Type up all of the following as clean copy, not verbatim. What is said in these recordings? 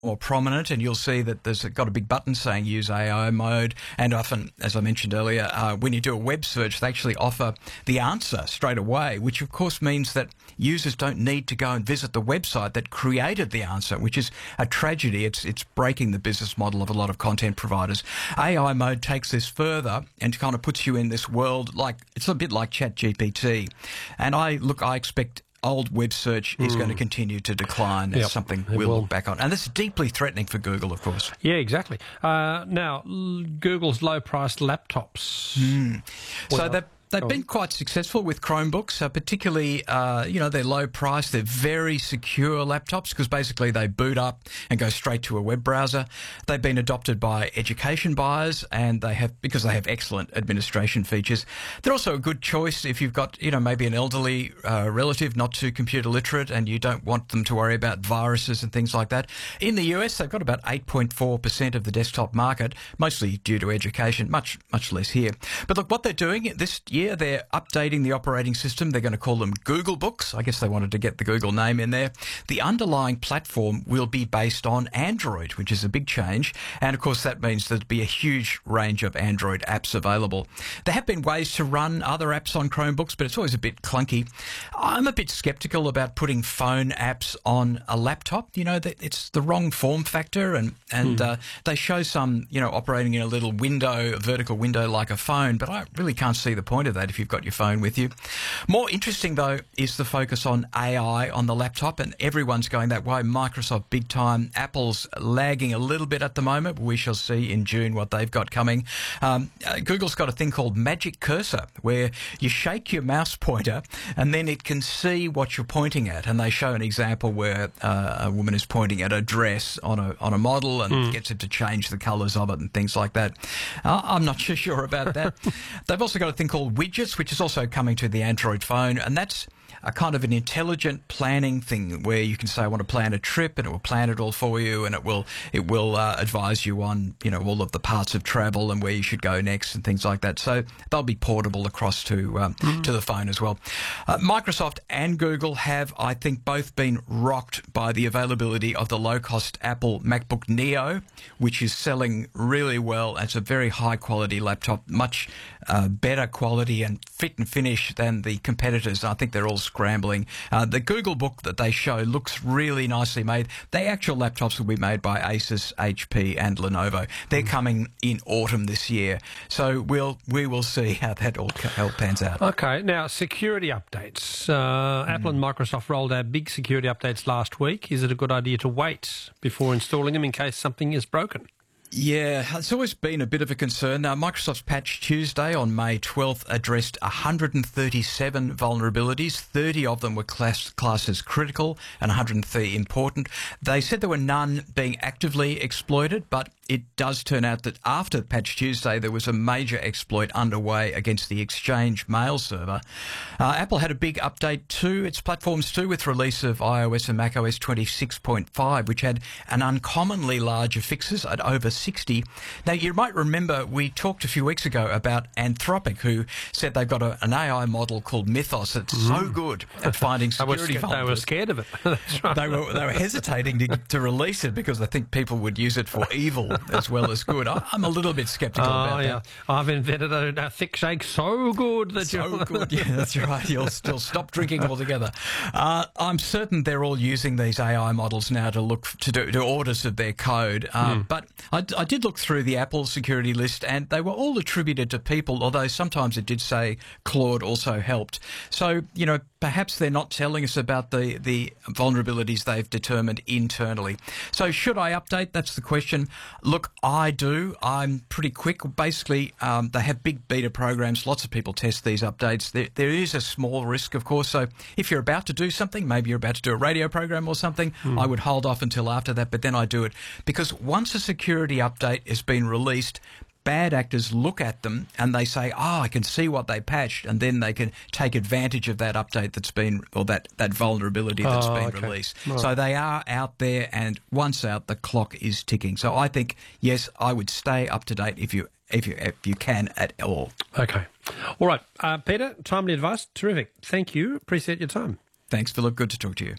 more prominent, and you'll see that there's got a big button saying use AI mode. And often, as I mentioned earlier, when you do a web search, they actually offer the answer straight away, which of course means that users don't need to go and visit the website that created the answer, which is a tragedy. It's breaking the business model of a lot of content providers. AI mode takes this further and kind of puts you in this world like it's a bit like ChatGPT. And I expect old web search is going to continue to decline. That's something we'll look back on. And this is deeply threatening for Google, of course. Yeah, exactly. Now, Google's low-priced laptops. So they've been quite successful with Chromebooks, particularly, they're low price. They're very secure laptops because basically they boot up and go straight to a web browser. They've been adopted by education buyers and because they have excellent administration features. They're also a good choice if you've got, maybe an elderly relative not too computer literate and you don't want them to worry about viruses and things like that. In the US, they've got about 8.4% of the desktop market, mostly due to education, much less here. But look, what they're doing this year, they're updating the operating system. They're going to call them Google Books. I guess they wanted to get the Google name in there. The underlying platform will be based on Android, which is a big change. And, of course, that means there'll be a huge range of Android apps available. There have been ways to run other apps on Chromebooks, but it's always a bit clunky. I'm a bit sceptical about putting phone apps on a laptop. It's the wrong form factor, and they show some, operating in a little window, a vertical window like a phone, but I really can't see the point of that if you've got your phone with you. More interesting, though, is the focus on AI on the laptop, and everyone's going that way. Microsoft big time. Apple's lagging a little bit at the moment, but we shall see in June what they've got coming. Google's got a thing called Magic Cursor, where you shake your mouse pointer and then it can see what you're pointing at, and they show an example where a woman is pointing at a dress on a model and gets it to change the colours of it and things like that. I'm not so sure about that. They've also got a thing called Widgets, which is also coming to the Android phone, and that's a kind of an intelligent planning thing where you can say, I want to plan a trip, and it will plan it all for you, and it will advise you on, all of the parts of travel and where you should go next and things like that. So they'll be portable across to the phone as well. Microsoft and Google have, I think, both been rocked by the availability of the low-cost Apple MacBook Neo, which is selling really well. It's a very high-quality laptop, much better quality and fit and finish than the competitors. I think they're all scrambling. The Google Book that they show looks really nicely made. The actual laptops will be made by Asus, HP and Lenovo. They're coming in autumn this year. So we will see how that all pans out. Okay, now security updates. Apple and Microsoft rolled out big security updates last week. Is it a good idea to wait before installing them in case something is broken? Yeah, it's always been a bit of a concern. Now, Microsoft's Patch Tuesday on May 12th addressed 137 vulnerabilities. 30 of them were classed as critical and 130 important. They said there were none being actively exploited, but it does turn out that after Patch Tuesday, there was a major exploit underway against the Exchange mail server. Apple had a big update to its platforms too, with release of iOS and macOS 26.5, which had an uncommonly larger fixes at over 60. Now, you might remember we talked a few weeks ago about Anthropic, who said they've got an AI model called Mythos that's so good at finding security vulnerabilities. They were scared of it. That's right. They were hesitating to release it because they think people would use it for evil as well as good. I'm a little bit sceptical about that. I've invented a thick shake so good that good. Yeah, that's right. You'll still stop drinking altogether. I'm certain they're all using these AI models now to look to do audits of their code. But I did look through the Apple security list, and they were all attributed to people, although sometimes it did say Claude also helped. So, perhaps they're not telling us about the vulnerabilities they've determined internally. So should I update? That's the question. Look, I do. I'm pretty quick. Basically, they have big beta programs. Lots of people test these updates. There is a small risk, of course. So if you're about to do something, maybe you're about to do a radio program or something, I would hold off until after that, but then I do it. Because once a security update has been released, bad actors look at them and they say, I can see what they patched, and then they can take advantage of that update that's been, or that vulnerability that's been released. Right. So they are out there, and once out, the clock is ticking. So I think, yes, I would stay up to date if you can at all. Okay. All right. Peter, timely advice. Terrific. Thank you. Appreciate your time. Thanks, Philip. Good to talk to you.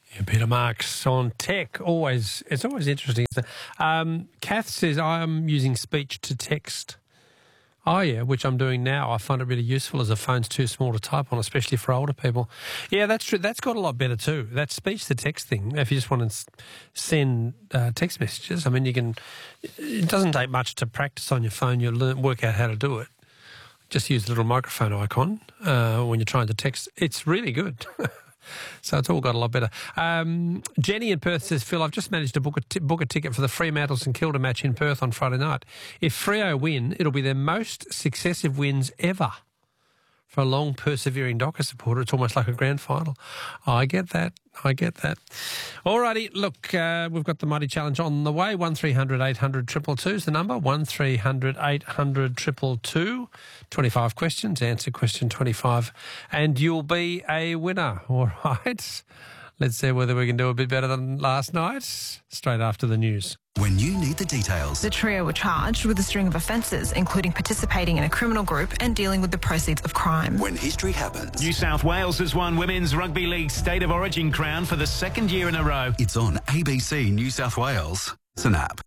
Yeah, Peter Marks on tech. It's always interesting. Kath says, I'm using speech to text. Oh, yeah, which I'm doing now. I find it really useful as the phone's too small to type on, especially for older people. Yeah, that's true. That's got a lot better too. That speech-to-text thing, if you just want to send text messages, I mean, it doesn't take much to practice on your phone. You'll work out how to do it. Just use the little microphone icon when you're trying to text. It's really good. So it's all got a lot better. Jenny in Perth says, Phil, I've just managed to book a ticket for the Fremantle St Kilda match in Perth on Friday night. If Freo win, it'll be their most successive wins ever. For a long, persevering Docker supporter, it's almost like a grand final. I get that. All righty, look, we've got the Mighty Challenge on the way. 1300 800 222 is the number. 1300 800 222. 25 questions, answer question 25, and you'll be a winner. All right. Let's see whether we can do a bit better than last night. Straight after the news. When you need the details. The trio were charged with a string of offences, including participating in a criminal group and dealing with the proceeds of crime. When history happens. New South Wales has won Women's Rugby League State of Origin crown for the second year in a row. It's on ABC New South Wales. Snap.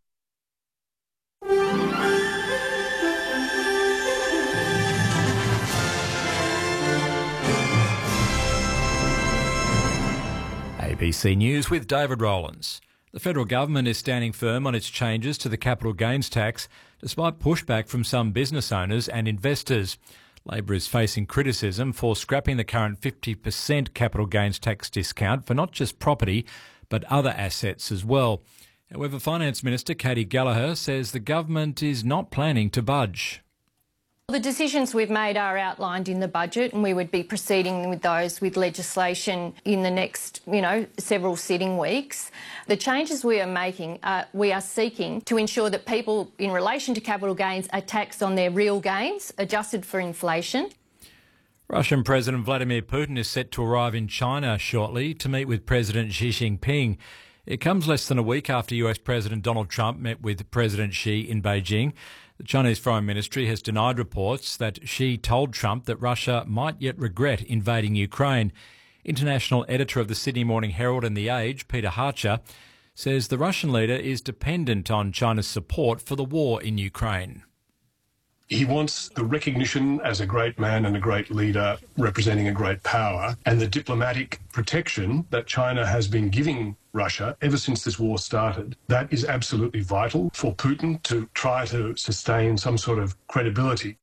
ABC News with David Rowlands. The federal government is standing firm on its changes to the capital gains tax, despite pushback from some business owners and investors. Labor is facing criticism for scrapping the current 50% capital gains tax discount for not just property, but other assets as well. However, Finance Minister Katy Gallagher says the government is not planning to budge. The decisions we've made are outlined in the budget, and we would be proceeding with those with legislation in the next, several sitting weeks. The changes we are making, we are seeking to ensure that people in relation to capital gains are taxed on their real gains, adjusted for inflation. Russian President Vladimir Putin is set to arrive in China shortly to meet with President Xi Jinping. It comes less than a week after US President Donald Trump met with President Xi in Beijing. The Chinese Foreign Ministry has denied reports that Xi told Trump that Russia might yet regret invading Ukraine. International editor of the Sydney Morning Herald and The Age, Peter Harcher, says the Russian leader is dependent on China's support for the war in Ukraine. He wants the recognition as a great man and a great leader representing a great power, and the diplomatic protection that China has been giving Russia ever since this war started. That is absolutely vital for Putin to try to sustain some sort of credibility.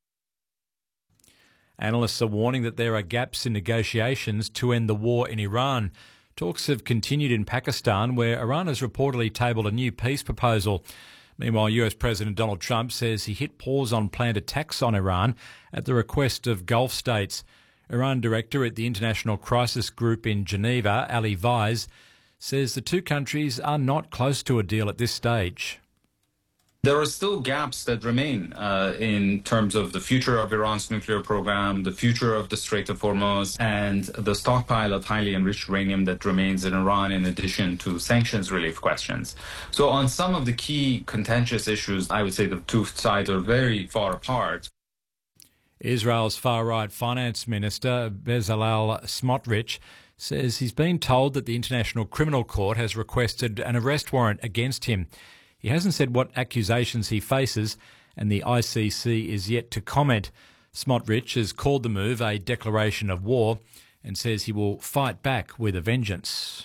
Analysts are warning that there are gaps in negotiations to end the war in Iran. Talks have continued in Pakistan, where Iran has reportedly tabled a new peace proposal. Meanwhile, US President Donald Trump says he hit pause on planned attacks on Iran at the request of Gulf states. Iran director at the International Crisis Group in Geneva, Ali Vaiz, says the two countries are not close to a deal at this stage. There are still gaps that remain in terms of the future of Iran's nuclear program, the future of the Strait of Hormuz, and the stockpile of highly enriched uranium that remains in Iran, in addition to sanctions relief questions. So on some of the key contentious issues, I would say the two sides are very far apart. Israel's far-right finance minister, Bezalel Smotrich, says he's been told that the International Criminal Court has requested an arrest warrant against him. He hasn't said what accusations he faces, and the ICC is yet to comment. Smotrich has called the move a declaration of war and says he will fight back with a vengeance.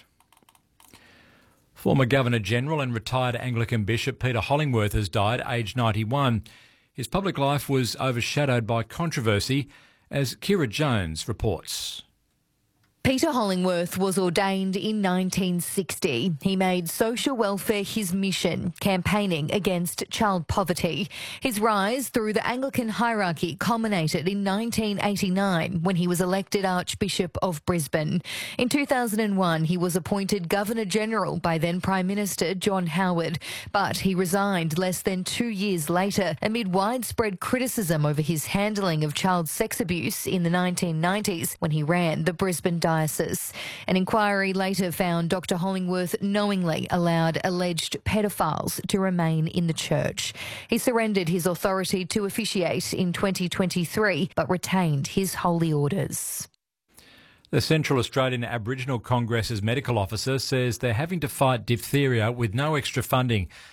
Former Governor-General and retired Anglican Bishop Peter Hollingworth has died, aged 91. His public life was overshadowed by controversy, as Kira Jones reports. Peter Hollingworth was ordained in 1960. He made social welfare his mission, campaigning against child poverty. His rise through the Anglican hierarchy culminated in 1989 when he was elected Archbishop of Brisbane. In 2001, he was appointed Governor-General by then Prime Minister John Howard, but he resigned less than 2 years later amid widespread criticism over his handling of child sex abuse in the 1990s when he ran the Brisbane Diocese. An inquiry later found Dr. Hollingworth knowingly allowed alleged pedophiles to remain in the church. He surrendered his authority to officiate in 2023 but retained his holy orders. The Central Australian Aboriginal Congress's medical officer says they're having to fight diphtheria with no extra funding.